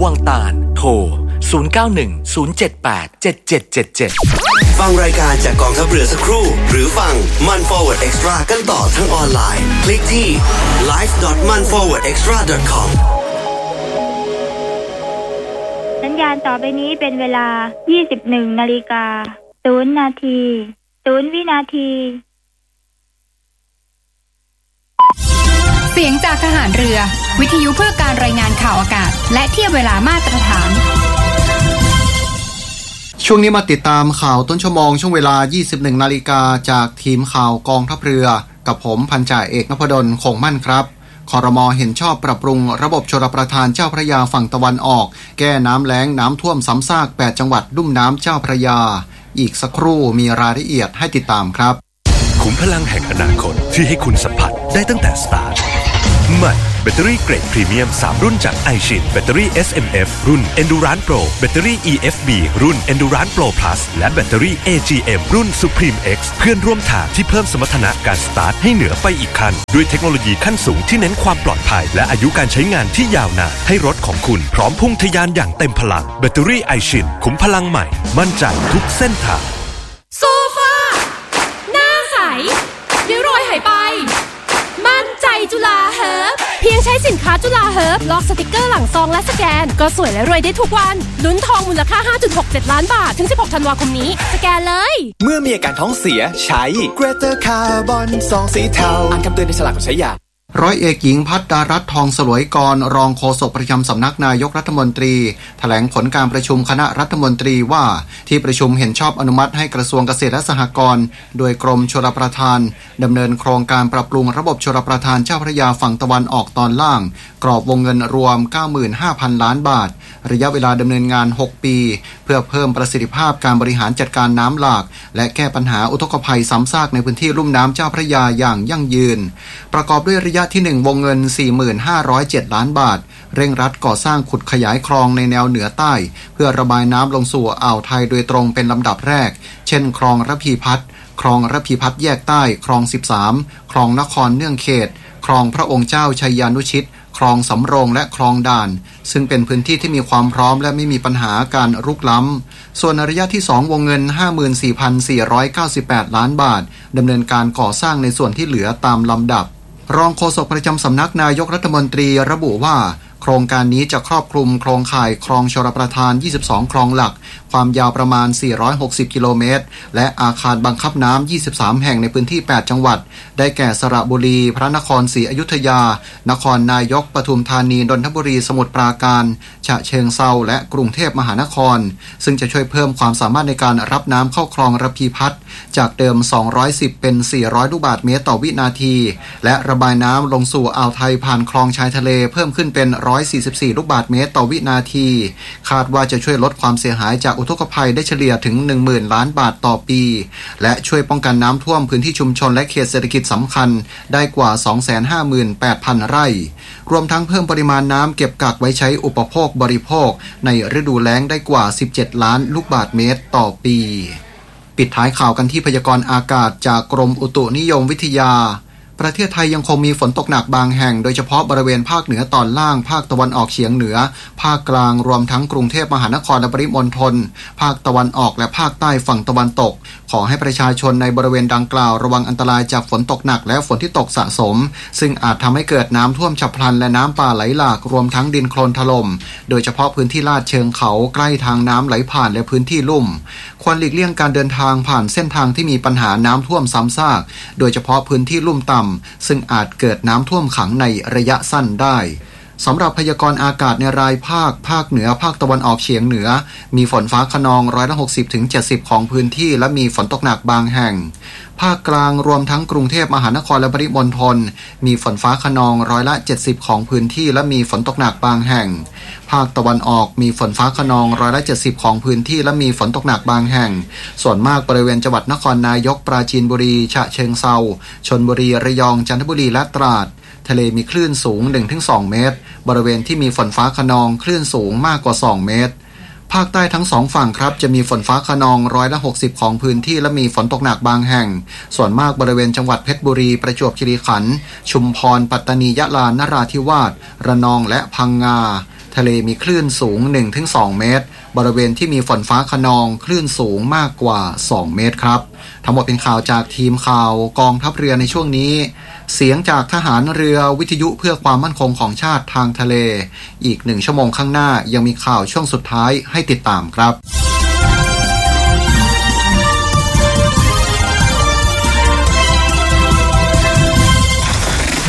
วังตาลโทร0910787777 ฟังรายการจากกองทัพเรือสักครู่หรือฟังมัน Forward Extra กันต่อทั้งออนไลน์คลิกที่ live.manforwardextra.com สัญญาณต่อไปนี้เป็นเวลา 21:00 น.0 นาที 0 วินาทีเสียงจากทหารเรือวิทยุเพื่อการรายงานข่าวอากาศและเทียบเวลามาตรฐานช่วงนี้มาติดตามข่าวต้นชั่วโมงช่วงเวลา 21:00 น.จากทีมข่าวกองทัพเรือกับผมพันจ่าเอกนพดลคงมั่นครับครม.เห็นชอบปรับปรุงระบบชลประทานเจ้าพระยาฝั่งตะวันออกแก้น้ำแล้งน้ำท่วมซ้ำซาก8จังหวัดลุ่มน้ำเจ้าพระยาอีกสักครู่มีรายละเอียดให้ติดตามครับขุมพลังแห่งอนาคตที่ให้คุณสัมผัสได้ตั้งแต่สตาร์ทใหม่แบตเตอรี่เกรดพรีเมียม3รุ่นจาก iShin แบตเตอรี่ SMF รุ่น Endurance Pro แบตเตอรี่ EFB รุ่น Endurance Pro Plus และแบตเตอรี่ AGM รุ่น Supreme X เพื่อนร่วมทางที่เพิ่มสมรรถนะการสตาร์ทให้เหนือไปอีกขั้นด้วยเทคโนโลยีขั้นสูงที่เน้นความปลอดภัยและอายุการใช้งานที่ยาวนานให้รถของคุณพร้อมพุ่งทะยานอย่างเต็มพลังแบตเตอรี่ iShin ขุมพลังใหม่มั่นใจทุกเส้นทางโซฟาหน้าใสริ้วรอยหายไปมั่นใจจุฬาเฮิร์บเพียงใช้สินค้าจุฬาเฮิร์บลอกสติกเกอร์หลังซองและสแกนก็สวยและรวยได้ทุกวันลุ้นทองมูลค่า 5.67 ล้านบาทถึง16ธันวาคมนี้สแกนเลยเมื่อมีอาการท้องเสียใช้ Greater Carbon ซองสีเทาอ่านคำเตือนในฉลากก่อนใช้ยาร้อยเอกหญิงภัทรารัตน์ทองสลวยกรรองโฆษกประจำสำนักนายกรัฐมนตรีแถลงผลการประชุมคณะรัฐมนตรีว่าที่ประชุมเห็นชอบอนุมัติให้กระทรวงเกษตรและสหกรณ์โดยกรมชลประทานดำเนินโครงการปรับปรุงระบบชลประทานเจ้าพระยาฝั่งตะวันออกตอนล่างกรอบวงเงินรวม 95,000 ล้านบาทระยะเวลาดำเนินงาน6ปีเพื่อเพิ่มประสิทธิภาพการบริหารจัดการน้ำหลากและแก้ปัญหาอุทกภัยซ้ำซากในพื้นที่ลุ่มน้ำเจ้าพระยาอย่างยั่งยืนประกอบด้วยระยะที่1วงเงิน 45,007 ล้านบาทเร่งรัดก่อสร้างขุดขยายคลองในแนวเหนือใต้เพื่อระบายน้ำลงสู่อ่าวไทยโดยตรงเป็นลำดับแรกเช่นคลองระพีพัฒน์คลองระพีพัฒน์แยกใต้คลอง13คลองนครเนื่องเขตคลองพระองค์เจ้าชัยยานุชิตคลองสำโรงและคลองด่านซึ่งเป็นพื้นที่ที่มีความพร้อมและไม่มีปัญหาการรุกล้ำส่วนระยะที่2วงเงิน 54,498 ล้านบาทดำเนินการก่อสร้างในส่วนที่เหลือตามลำดับรองโฆษกประจำสำนักนายกรัฐมนตรีระบุว่าโครงการนี้จะครอบคลุมโครงข่ายคลองชลประทาน22คลองหลักความยาวประมาณ460กิโลเมตรและอาคารบังคับน้ำ23แห่งในพื้นที่8จังหวัดได้แก่สระบุรีพระนครศรีอยุธยานครนายกปทุมธานีนนทบุรีสมุทรปราการฉะเชิงเทราและกรุงเทพมหานครซึ่งจะช่วยเพิ่มความสามารถในการรับน้ำเข้าคลองระพีพัฒน์จากเดิม210เป็น400ลูกบาศก์เมตรต่อวินาทีและระบายน้ำลงสู่อ่าวไทยผ่านคลองชายทะเลเพิ่มขึ้นเป็น144ลูกบาศก์เมตรต่อวินาทีคาดว่าจะช่วยลดความเสียหายจากอุทกภัยได้เฉลี่ยถึง 10,000 ล้านบาทต่อปีและช่วยป้องกันน้ำท่วมพื้นที่ชุมชนและเขตเศรษฐกิจสำคัญได้กว่า 258,000 ไร่รวมทั้งเพิ่มปริมาณน้ำเก็บกักไว้ใช้อุปโภคบริโภคในฤดูแล้งได้กว่า17ล้านลูกบาศก์เมตรต่อปีปิดท้ายข่าวกันที่พยากรณ์อากาศจากกรมอุตุนิยมวิทยาประเทศไทยยังคงมีฝนตกหนักบางแห่งโดยเฉพาะบริเวณภาคเหนือตอนล่างภาคตะวันออกเฉียงเหนือภาคกลางรวมทั้งกรุงเทพมหานครและปริมณฑลภาคตะวันออกและภาคใต้ฝั่งตะวันตกขอให้ประชาชนในบริเวณดังกล่าวระวังอันตรายจากฝนตกหนักและฝนที่ตกสะสมซึ่งอาจทำให้เกิดน้ำท่วมฉับพลันและน้ำป่าไหลหลากรวมทั้งดินโคลนถล่มโดยเฉพาะพื้นที่ลาดเชิงเขาใกล้ทางน้ำไหลผ่านและพื้นที่ลุ่มควรหลีกเลี่ยงการเดินทางผ่านเส้นทางที่มีปัญหาน้ำท่วมซ้ำซากโดยเฉพาะพื้นที่ลุ่มต่ำซึ่งอาจเกิดน้ำท่วมขังในระยะสั้นได้สำหรับพยากรณ์อากาศในรายภาคเหนือภาคตะวันออกเฉียงเหนือมีฝนฟ้าคะนอง60-70%ของพื้นที่และมีฝนตกหนักบางแห่งภาคกลางรวมทั้งกรุงเทพมหานครและปริมณฑลมีฝนฟ้าคะนอง70%ของพื้นที่และมีฝนตกหนักบางแห่งภาคตะวันออกมีฝนฟ้าคะนอง70%ของพื้นที่และมีฝนตกหนักบางแห่งส่วนมากบริเวณจังหวัดนครนายกปราจีนบุรีฉะเชิงเทราชลบุรีระยองจันทบุรีและตราดทะเลมีคลื่นสูง 1-2 เมตรบริเวณที่มีฝนฟ้าคะนองคลื่นสูงมากกว่า2เมตรภาคใต้ทั้ง2ฝั่งครับจะมีฝนฟ้าคะนอง60%ของพื้นที่และมีฝนตกหนักบางแห่งส่วนมากบริเวณจังหวัดเพชรบุรีประจวบคีรีขันธ์ชุมพรปัตตานียะลานราธิวาสระนองและพังงาทะเลมีคลื่นสูง 1-2 เมตรบริเวณที่มีฝนฟ้าคะนองคลื่นสูงมากกว่า2 เมตรครับทั้งหมดเป็นข่าวจากทีมข่าวกองทัพเรือในช่วงนี้เสียงจากทหารเรือวิทยุเพื่อความมั่นคงของชาติทางทะเลอีก1 ชั่วโมงข้างหน้ายังมีข่าวช่วงสุดท้ายให้ติดตามครับ